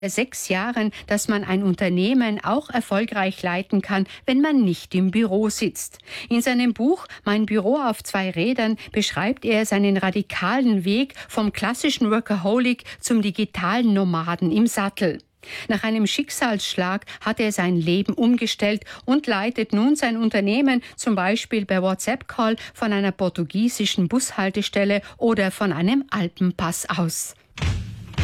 6 Jahren, dass man ein Unternehmen auch erfolgreich leiten kann, wenn man nicht im Büro sitzt. In seinem Buch Mein Büro auf 2 Rädern beschreibt er seinen radikalen Weg vom klassischen Workaholic zum digitalen Nomaden im Sattel. Nach einem Schicksalsschlag hat er sein Leben umgestellt und leitet nun sein Unternehmen zum Beispiel per WhatsApp-Call von einer portugiesischen Bushaltestelle oder von einem Alpenpass aus.